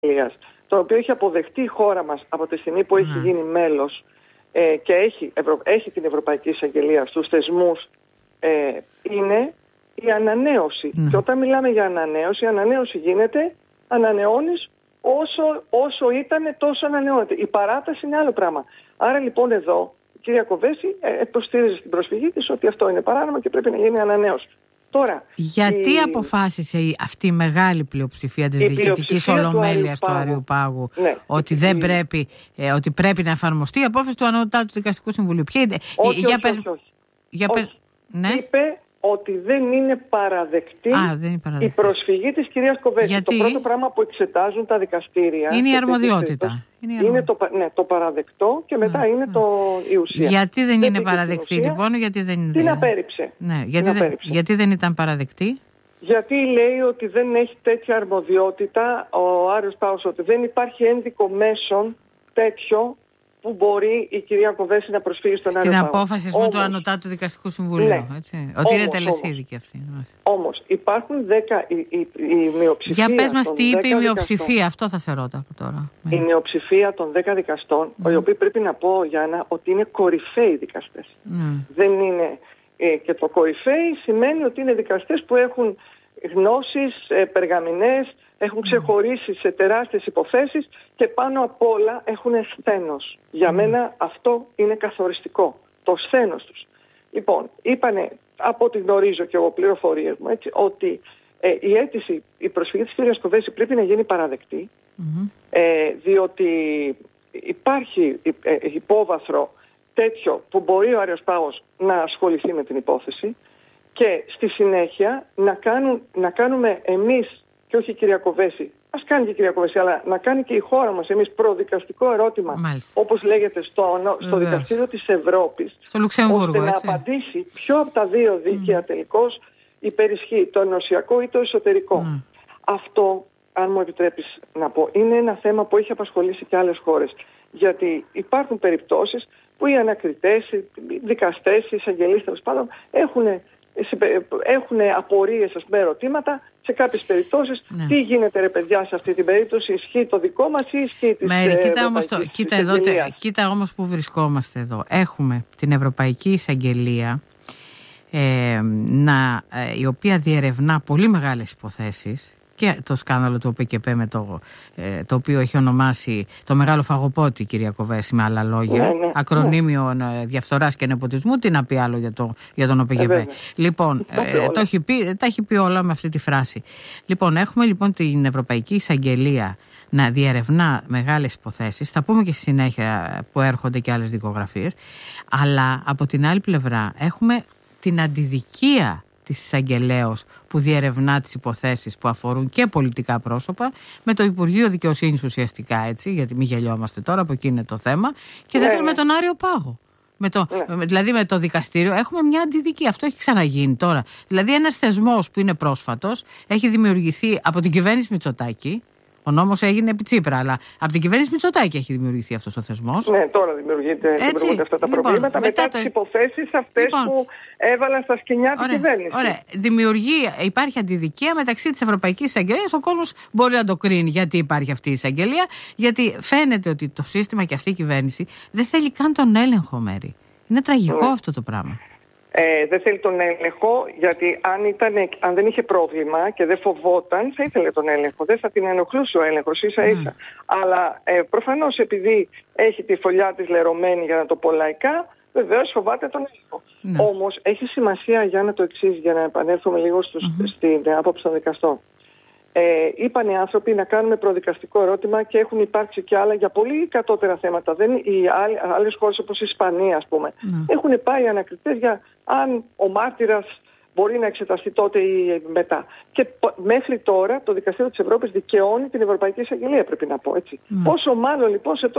Εισαγγελίας, το οποίο έχει αποδεχτεί η χώρα μας από τη στιγμή που έχει γίνει μέλος και έχει την Ευρωπαϊκή Εισαγγελία στους θεσμούς, είναι η ανανέωση. Και όταν μιλάμε για ανανέωση, η ανανέωση γίνεται, ανανεώνεις όσο ήταν τόσο ανανεώνεται. Η παράταση είναι άλλο πράγμα. Άρα λοιπόν εδώ η κυρία Κοβέση υποστήριζε στην προσφυγή της ότι αυτό είναι παράνομο και πρέπει να γίνει ανανέωση. Τώρα, γιατί αποφάσισε αυτή η μεγάλη πλειοψηφία της Διοικητικής Ολομέλειας του Αριουπάγου ότι δεν πρέπει, ότι πρέπει να εφαρμοστεί η απόφαση του Ανώτατου Δικαστικού Συμβουλίου? Όχι. Είπε ότι δεν είναι παραδεκτή η προσφυγή της κυρίας Κοβέση. Το πρώτο πράγμα που εξετάζουν τα δικαστήρια είναι η αρμοδιότητα. Είναι το παραδεκτό και μετά είναι η ουσία. Γιατί δεν είναι παραδεκτή λοιπόν? Γιατί δεν είναι... Την απέρριψε. Γιατί δεν ήταν παραδεκτή? Γιατί λέει ότι δεν έχει τέτοια αρμοδιότητα ο Άριος Πάγος, ότι δεν υπάρχει ένδικο μέσον τέτοιο που μπορεί η κυρία Κοβέση να προσφύγει στον Άριο Πάγο. Στην απόφαση του Ανωτάτου Δικαστικού Συμβουλίου. Ναι. Έτσι. Ότι είναι τελεσίδικη αυτή. Όμως υπάρχουν 10 η μειοψηφία. Για πες μας τι είπε η μειοψηφία, αυτό θα σε ρώτα από τώρα. Η μειοψηφία των 10 δικαστών, οι οποίοι πρέπει να πω, Γιάννα, ότι είναι κορυφαίοι δικαστές. Δεν είναι. Και το κορυφαίοι σημαίνει ότι είναι δικαστές που έχουν γνώσεις, περγαμηνές, έχουν ξεχωρίσει σε τεράστιες υποθέσεις και πάνω απ' όλα έχουν σθένος. Για μένα αυτό είναι καθοριστικό, το σθένος τους. Λοιπόν, είπανε, από ό,τι γνωρίζω και εγώ πληροφορίες μου, έτσι, ότι η προσφυγή της κυρίας Κοβέση πρέπει να γίνει παραδεκτή, διότι υπάρχει υπόβαθρο τέτοιο που μπορεί ο Άριος Πάγος να ασχοληθεί με την υπόθεση και στη συνέχεια να κάνουμε εμείς, και όχι η κυρία Κοβέση, ας κάνει και η κυρία Κοβέση, αλλά να κάνει και η χώρα μας εμείς προδικαστικό ερώτημα, όπως λέγεται στο Δικαστήριο της Ευρώπης, στο Λουξεμβούργο, ώστε να απαντήσει ποιο από τα δύο δίκαια τελικώς υπερισχύει, το ενωσιακό ή το εσωτερικό. Αυτό, αν μου επιτρέπεις να πω, είναι ένα θέμα που έχει απασχολήσει και άλλες χώρες. Γιατί υπάρχουν περιπτώσεις που οι ανακριτές, οι δικαστές, οι εισαγγελείς τέλος πάντων έχουν απορίες, ερωτήματα. Σε κάποιες περιπτώσεις, τι γίνεται ρε παιδιά σε αυτή την περίπτωση, ισχύει το δικό μας ή ισχύει της Ευρωπαϊκής? Κοίτα όμως που βρισκόμαστε εδώ. Έχουμε την Ευρωπαϊκή Εισαγγελία, η οποία διερευνά πολύ μεγάλες υποθέσεις, και το σκάνδαλο του ΟΠΚΠ με το οποίο έχει ονομάσει το μεγάλο φαγοπότη, κυρία Κοβέση, με άλλα λόγια, ακρονίμιο διαφθοράς και νεποτισμού. Τι να πει άλλο για τον ΟΠΚΠ? Λοιπόν, τα έχει πει όλα με αυτή τη φράση. Λοιπόν, έχουμε λοιπόν την Ευρωπαϊκή Εισαγγελία να διερευνά μεγάλες υποθέσεις. Θα πούμε και στη συνέχεια που έρχονται και άλλες δικογραφίες. Αλλά από την άλλη πλευρά έχουμε την αντιδικία της εισαγγελέως που διερευνά τις υποθέσεις που αφορούν και πολιτικά πρόσωπα, με το Υπουργείο Δικαιοσύνης ουσιαστικά, έτσι, γιατί μην γελιόμαστε τώρα, από εκεί είναι το θέμα, και δεύτερον με τον Άριο Πάγο. Δηλαδή με το δικαστήριο έχουμε μια αντιδικία. Αυτό έχει ξαναγίνει τώρα. Δηλαδή ένας θεσμός που είναι πρόσφατος έχει δημιουργηθεί από την κυβέρνηση Μητσοτάκη. Ο νόμος έγινε επί Τσίπρα, αλλά από την κυβέρνηση Μητσοτάκη έχει δημιουργηθεί αυτός ο θεσμός. Ναι, τώρα δημιουργείται αυτά τα προβλήματα μετά τις υποθέσεις αυτές που έβαλαν στα σκοινιά την κυβέρνηση. Ωραία. Υπάρχει αντιδικία μεταξύ της Ευρωπαϊκής Εισαγγελίας. Ο κόσμος μπορεί να το κρίνει γιατί υπάρχει αυτή η εισαγγελία, γιατί φαίνεται ότι το σύστημα και αυτή η κυβέρνηση δεν θέλει καν τον έλεγχο, Μέρη. Είναι τραγικό αυτό το πράγμα. Δεν θέλει τον έλεγχο, γιατί αν δεν είχε πρόβλημα και δεν φοβόταν, θα ήθελε τον έλεγχο. Δεν θα την ενοχλούσε ο έλεγχος ίσα-ίσα. Αλλά προφανώς επειδή έχει τη φωλιά της λερωμένη, για να το πω λαϊκά, βεβαίως φοβάται τον έλεγχο. Όμως έχει σημασία, για να το εξής, για να επανέλθουμε λίγο στην άποψη των δικαστών. Είπαν οι άνθρωποι να κάνουμε προδικαστικό ερώτημα και έχουν υπάρξει και άλλα για πολύ κατώτερα θέματα. Οι άλλες χώρες όπως η Ισπανία, ας πούμε, έχουν πάει ανακριτές για αν ο μάρτυρας μπορεί να εξεταστεί τότε ή μετά. Και μέχρι τώρα το Δικαστήριο της Ευρώπης δικαιώνει την Ευρωπαϊκή Εισαγγελία, πρέπει να πω, έτσι. Πόσο μάλλον λοιπόν σε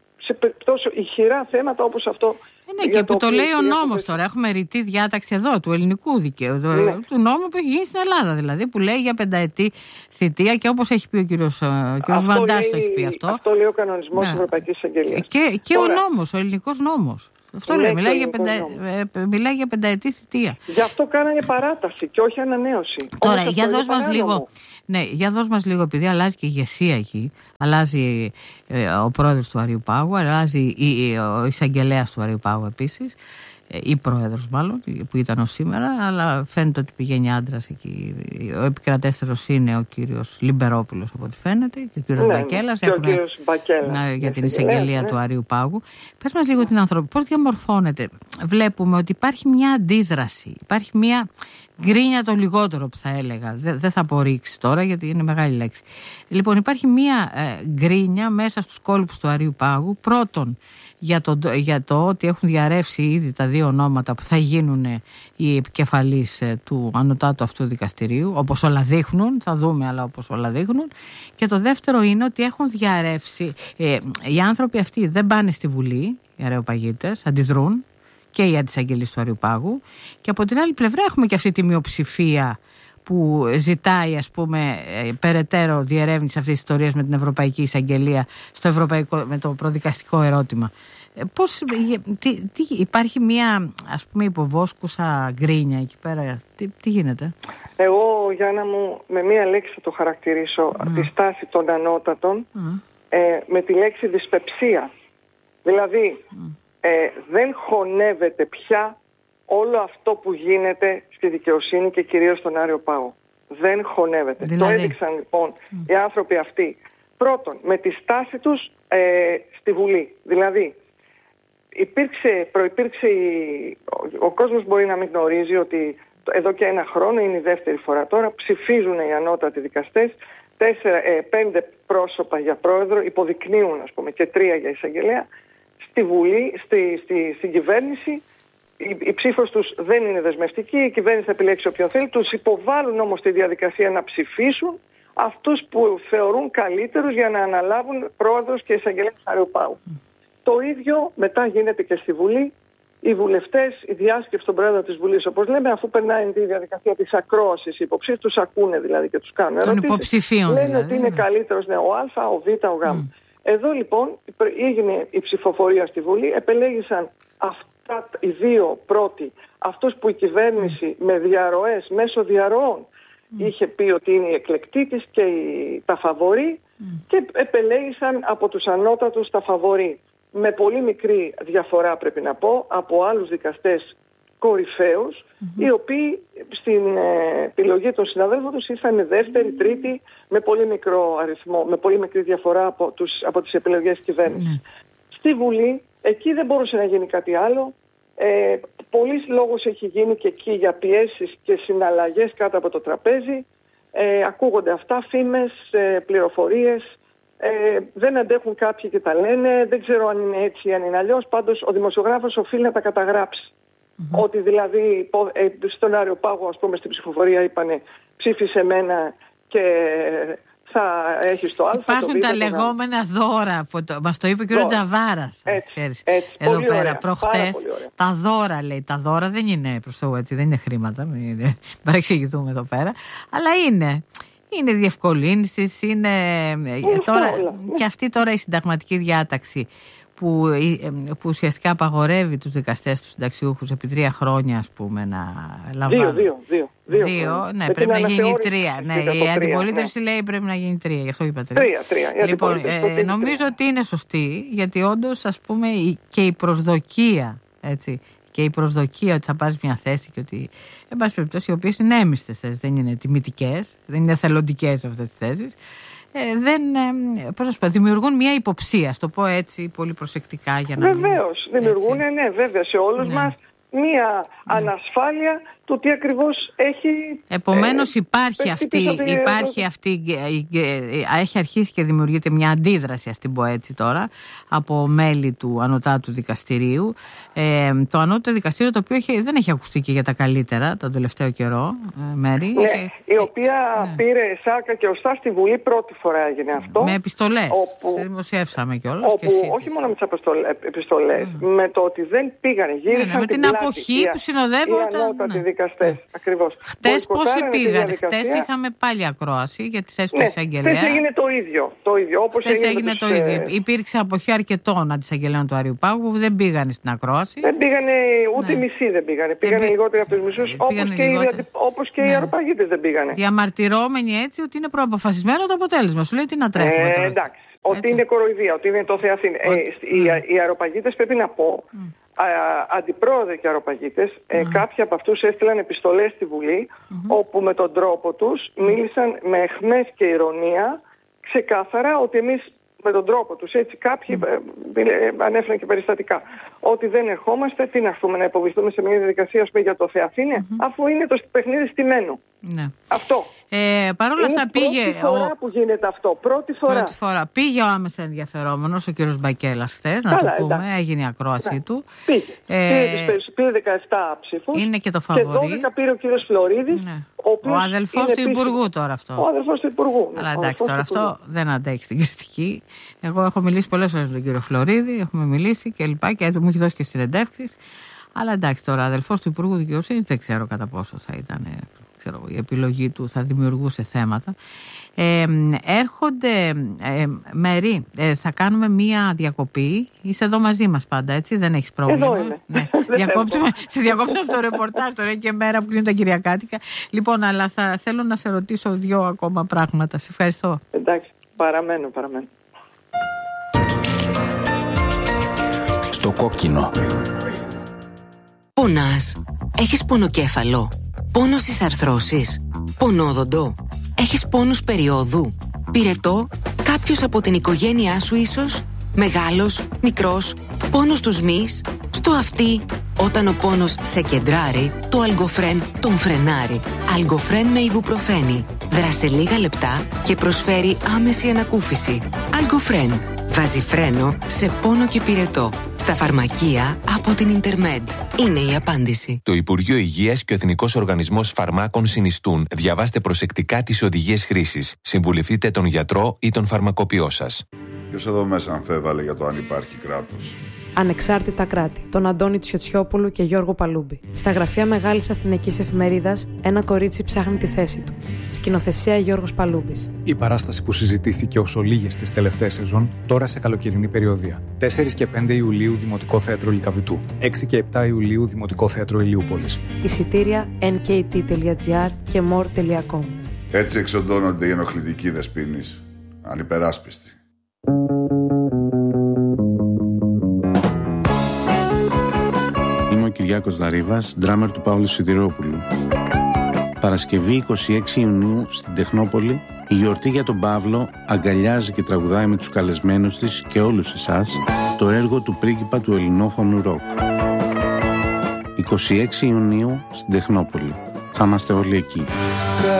τόσο ηχηρά θέματα όπως αυτό. Και που το λέει ο νόμος τώρα. Έχουμε ρητή διάταξη εδώ του ελληνικού δικαίου, του νόμου που έχει γίνει στην Ελλάδα, δηλαδή, που λέει για 5ετή θητεία, και όπως έχει πει ο κύριος Βαντάς, το έχει πει αυτό. Αυτό λέει ο κανονισμός της Ευρωπαϊκής Εισαγγελίας. Και ο νόμος, ο ελληνικός νόμος. Αυτό λέει, μιλάει για 5ετή θητεία. Γι' αυτό κάνανε παράταση και όχι ανανέωση. Τώρα, για δώσ' μας λίγο Ναι, για δώσ' μας λίγο, επειδή αλλάζει και η ηγεσία εκεί. Αλλάζει ο πρόεδρος του Αριού Πάγου, αλλάζει ο εισαγγελέας του Αριού Πάγου επίσης, ή πρόεδρος μάλλον, που ήταν ως σήμερα, αλλά φαίνεται ότι πηγαίνει άντρας εκεί. Ο επικρατέστερος είναι ο κύριος Λιμπερόπουλος, από ό,τι φαίνεται, και ο κύριος Μπακέλας. Για την εισαγγελία του Αριού Πάγου. Πες μας λίγο την ανθρωπή, πώς διαμορφώνεται. Βλέπουμε ότι υπάρχει μια αντίδραση, υπάρχει μια γκρίνια το λιγότερο που θα έλεγα. Δεν θα απορρίξει τώρα γιατί είναι μεγάλη λέξη. Λοιπόν, υπάρχει μια γκρίνια μέσα στους κόλπους του Αριού Πάγου. Πρώτον, για το ότι έχουν διαρρεύσει ήδη τα δύο ονόματα που θα γίνουν οι επικεφαλείς του ανωτάτου αυτού δικαστηρίου, όπως όλα δείχνουν, θα δούμε, αλλά όπως όλα δείχνουν. Και το δεύτερο είναι ότι έχουν διαρρεύσει, οι άνθρωποι αυτοί δεν πάνε στη Βουλή, οι αρεοπαγίτες, αντιδρούν, και οι αντισαγγελείς του Αριού Πάγου, και από την άλλη πλευρά έχουμε και αυτή τη μειοψηφία που ζητάει, ας πούμε, περαιτέρω διερεύνηση αυτής της ιστορίας με την Ευρωπαϊκή Εισαγγελία με το προδικαστικό ερώτημα. Υπάρχει μια, ας πούμε, υποβόσκουσα γκρίνια εκεί πέρα. Τι γίνεται? Εγώ, Γιάννα μου, με μία λέξη θα το χαρακτηρίσω τη στάση των ανώτατων, με τη λέξη δυσπεψία. Δηλαδή, δεν χωνεύεται πια όλο αυτό που γίνεται στη δικαιοσύνη και κυρίως στον Άριο Πάγο. Δεν χωνεύεται. Δηλαδή? Το έδειξαν λοιπόν οι άνθρωποι αυτοί. Πρώτον, με τη στάση τους στη Βουλή. Δηλαδή, προϋπήρξε ο κόσμος μπορεί να μην γνωρίζει ότι εδώ και ένα χρόνο, είναι η δεύτερη φορά τώρα, ψηφίζουν οι ανώτατοι δικαστές 5 πρόσωπα για πρόεδρο, υποδεικνύουν, ας πούμε, και 3 για εισαγγελέα. Στη Βουλή, στην κυβέρνηση, η ψήφος τους δεν είναι δεσμευτική, η κυβέρνηση θα επιλέξει όποιον θέλει, τους υποβάλλουν όμως τη διαδικασία να ψηφίσουν αυτούς που θεωρούν καλύτερους για να αναλάβουν πρόεδρος και εισαγγελέα του Αριού Πάγου. Το ίδιο μετά γίνεται και στη Βουλή. Οι βουλευτές, η διάσκεψη των πρόεδρων της Βουλής, όπως λέμε, αφού περνάει τη διαδικασία της ακρόασης, οι υποψήφιοι τους ακούνε δηλαδή και τους κάνουν ερωτήσεις. Λένε δηλαδή ότι είναι καλύτερος ο Α, ο Β, ο Γ. Εδώ λοιπόν έγινε η ψηφοφορία στη Βουλή, επελέγησαν αυτά οι δύο πρώτοι, αυτούς που η κυβέρνηση με διαρροές, μέσω διαρροών, είχε πει ότι είναι η εκλεκτή της και τα φαβορί, και επελέγησαν από τους ανώτατους τα φαβορί. Με πολύ μικρή διαφορά, πρέπει να πω, από άλλους δικαστές κορυφαίους, οι οποίοι στην επιλογή των συναδέλφων τους ήρθαν δεύτερη, τρίτη, με πολύ μικρό αριθμό, με πολύ μικρή διαφορά από τις επιλογές της κυβέρνησης. Στη Βουλή, εκεί δεν μπορούσε να γίνει κάτι άλλο. Πολλής λόγος έχει γίνει και εκεί για πιέσεις και συναλλαγές κάτω από το τραπέζι. Ακούγονται αυτά, φήμες, πληροφορίες. Δεν αντέχουν κάποιοι και τα λένε. Δεν ξέρω αν είναι έτσι ή αν είναι αλλιώς. Πάντως ο δημοσιογράφος οφείλει να τα καταγράψει. Ότι δηλαδή στον Άριο Πάγο, ας πούμε, στην ψηφοφορία είπανε ψήφισε μένα και θα έχεις το Α. Υπάρχουν τα λεγόμενα δώρα. Μας το είπε ο κ. Τζαβάρας. Έτσι, εδώ πολύ πέρα, ωραία, προχτές. Τα δώρα, λέει. Τα δώρα δεν είναι προς το έτσι, δεν είναι χρήματα. Μην παρεξηγηθούμε εδώ πέρα. Αλλά είναι διευκολύνσεις, είναι τώρα, και αυτή τώρα η συνταγματική διάταξη που ουσιαστικά απαγορεύει τους δικαστές, τους συνταξιούχους επί 3 χρόνια, ας πούμε, να λαμβάνουν. 2, ναι, πρέπει να γίνει 3. Ναι, η αντιπολίτευση λέει πρέπει να γίνει 3, γι' αυτό είπα 3. Λοιπόν, νομίζω ότι είναι σωστή, γιατί όντως, ας πούμε, και η προσδοκία, έτσι, και η προσδοκία ότι θα πάρεις μια θέση και ότι, εν πάση περιπτώσει, οι οποίες είναι έμιστες θέσεις, δεν είναι τιμητικές, δεν είναι θελοντικές αυτές τις θέσεις, δημιουργούν μια υποψία, στο πω έτσι πολύ προσεκτικά για να βεβαίως, δημιουργούν, ναι, βέβαια, σε όλους μας μια ανασφάλεια του τι ακριβώς έχει. Επομένως έχει αρχίσει και δημιουργείται μια αντίδραση, ας την πω έτσι τώρα, από μέλη του Ανωτάτου Δικαστηρίου. Το Ανώτατο Δικαστήριο, το οποίο δεν έχει ακουστεί και για τα καλύτερα τον τελευταίο καιρό, Μέρη. Ναι, η οποία πήρε σάρκα και οστά στη Βουλή, πρώτη φορά έγινε αυτό. Με επιστολές. Δημοσιεύσαμε κιόλας. Όχι μόνο με τις επιστολές, με το ότι δεν πήγανε, γύρισαν με την αποχή που συνοδεύονταν. Οι ανώτατοι δικαστές. Ακριβώς. Χτες πόσοι πήγαν? Χτες είχαμε πάλι ακρόαση για τη θέση του εισαγγελέα. Χτες έγινε το ίδιο. Χτες έγινε το ίδιο. Υπήρξε αποχή αρκετών αντισαγγελέων του Αριού Πάγου που δεν πήγαν στην ακρόαση. Δεν πήγανε, ούτε μισοί δεν πήγανε. Πήγανε λιγότεροι από τους μισούς, όπως και οι αεροπαγίτες δεν πήγανε. Διαμαρτυρόμενοι έτσι ότι είναι προαποφασισμένο το αποτέλεσμα. Σου λέει τι να τρέχουμε τώρα. Εντάξει. Ότι είναι κοροϊδία, ότι είναι το Θεαθήνη. Οι αεροπαγίτες, πρέπει να πω, αντιπρόεδροι και αεροπαγίτες, κάποιοι από αυτούς έστειλαν επιστολές στη Βουλή, όπου με τον τρόπο τους μίλησαν με αιχμές και ηρωνία ξεκάθαρα ότι εμείς με τον τρόπο τους, έτσι κάποιοι ανέφεραν και περιστατικά, ότι δεν ερχόμαστε, τι να έρθουμε να υποβηθούμε σε μια διαδικασία για το Θεαθήνη, αφού είναι το παιχνίδι στημένο. Ναι. Αυτό. Παρόλα αυτά πήγε. Πρώτη φορά που γίνεται αυτό. Πρώτη φορά. Πήγε ο άμεσα ενδιαφερόμενος, ο κύριος Μπακέλας, χθες, να το πούμε. Εντάξει. Έγινε η ακρόαση του. Πήρε 17 ψήφους. Είναι και το φαβορί. Και 12 πήρε ο κύριος Φλωρίδης. Ναι. Ο αδελφός του Υπουργού τώρα αυτό. Ο αδελφός του Υπουργού. Αλλά εντάξει, τώρα αυτό δεν αντέχει την κριτική. Εγώ έχω μιλήσει πολλές φορές με τον κύριο Φλωρίδη, έχουμε μιλήσει και λοιπά και μου έχει δώσει και συνεντεύξεις. Αλλά εντάξει, τώρα αδελφός του Υπουργού Δικαιοσύνης δεν ξέρω κατά πόσο θα ήταν. Η επιλογή του θα δημιουργούσε θέματα. Έρχονται μέρη, θα κάνουμε μία διακοπή. Είσαι εδώ μαζί μας πάντα, έτσι, δεν έχεις πρόβλημα? Εδώ είμαι. Ναι. Σε διακόψουμε από το ρεπορτάζ τώρα και μέρα που κλείνει τα Κυριακάτικα. Λοιπόν, αλλά θέλω να σε ρωτήσω 2 ακόμα πράγματα. Σε ευχαριστώ. Εντάξει, παραμένω. Στο κόκκινο. Πονάς? Έχεις πονοκέφαλο? Πόνο στις αρθρώσεις? Πονόδοντο? Έχεις πόνους περιόδου? Πυρετό? Κάποιος από την οικογένειά σου ίσως? Μεγάλος? Μικρός? Πόνος στους μυς? Στο αυτί? Όταν ο πόνος σε κεντράρει, το Αλγκοφρέν τον φρενάρει. Αλγκοφρέν με ιβουπροφένη. Δράσε λίγα λεπτά και προσφέρει άμεση ανακούφιση. Αλγκοφρέν. Βάζει φρένο σε πόνο και πυρετό. Στα φαρμακεία από την Ιντερμέντ. Είναι η απάντηση. Το Υπουργείο Υγείας και ο Εθνικός Οργανισμός Φαρμάκων συνιστούν. Διαβάστε προσεκτικά τις οδηγίες χρήσης. Συμβουλευτείτε τον γιατρό ή τον φαρμακοποιό σας. Ποιος εδώ μέσα αμφέβαλε για το αν υπάρχει κράτος? Ανεξάρτητα κράτη, τον Αντώνη Τσιοτσιόπουλου και Γιώργο Παλούμπη. Στα γραφεία Μεγάλης Αθηναϊκής Εφημερίδας, ένα κορίτσι ψάχνει τη θέση του. Σκηνοθεσία Γιώργος Παλούμπης. Η παράσταση που συζητήθηκε όσο λίγες τις τελευταίες σεζόν, τώρα σε καλοκαιρινή περιοδία. 4 και 5 Ιουλίου Δημοτικό Θέατρο Λυκαβητού. 6 και 7 Ιουλίου Δημοτικό Θέατρο Ηλιούπολης. Εισιτήρια nkt.gr και more.com. Έτσι εξοντώνονται οι ενοχλητικοί δεσποίνεις. Ανυπεράσπιστοι. Είμαι ο Κυριάκος Δαρίβας, ντράμερ του Παύλου Σιδηρόπουλου. Παρασκευή 26 Ιουνίου στην Τεχνόπολη, η γιορτή για τον Παύλο αγκαλιάζει και τραγουδάει με τους καλεσμένους της και όλους εσάς το έργο του πρίγκιπα του ελληνόφωνου ροκ. 26 Ιουνίου στην Τεχνόπολη. Θα είμαστε όλοι εκεί.